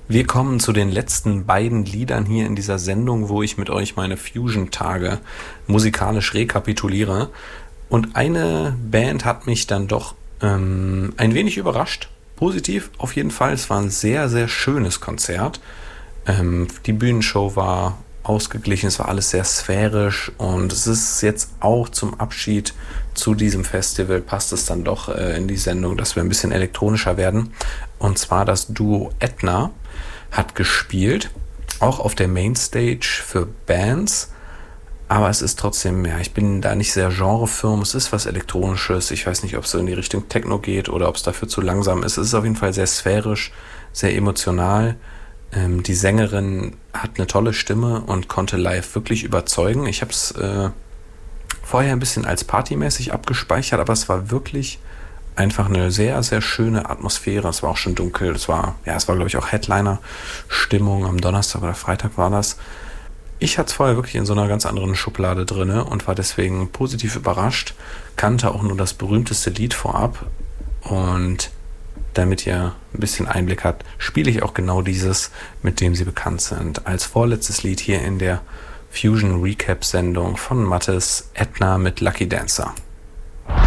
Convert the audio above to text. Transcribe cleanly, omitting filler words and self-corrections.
Wir kommen zu den letzten beiden Liedern hier in dieser Sendung, wo ich mit euch meine Fusion-Tage musikalisch rekapituliere. Und eine Band hat mich dann doch ein wenig überrascht. Positiv auf jeden Fall. Es war ein sehr, sehr schönes Konzert. Die Bühnenshow war ausgeglichen, es war alles sehr sphärisch und es ist jetzt auch zum Abschied zu diesem Festival passt es dann doch in die Sendung, dass wir ein bisschen elektronischer werden. Und zwar das Duo Etna hat gespielt, auch auf der Mainstage für Bands. Aber es ist trotzdem, ja, ich bin da nicht sehr genrefirm. Es ist was Elektronisches. Ich weiß nicht, ob es so in die Richtung Techno geht oder ob es dafür zu langsam ist. Es ist auf jeden Fall sehr sphärisch, sehr emotional. Die Sängerin hat eine tolle Stimme und konnte live wirklich überzeugen. Ich habe es vorher ein bisschen als partymäßig abgespeichert, aber es war wirklich einfach eine sehr, sehr schöne Atmosphäre. Es war auch schon dunkel. Es war, glaube ich, auch Headliner-Stimmung. Am Donnerstag oder Freitag war das. Ich hatte es vorher wirklich in so einer ganz anderen Schublade drinne und war deswegen positiv überrascht. Kannte auch nur das berühmteste Lied vorab. Und damit ihr ein bisschen Einblick habt, spiele ich auch genau dieses, mit dem sie bekannt sind. Als vorletztes Lied hier in der Fusion Recap Sendung von Mathis, Etna mit Lucky Dancer.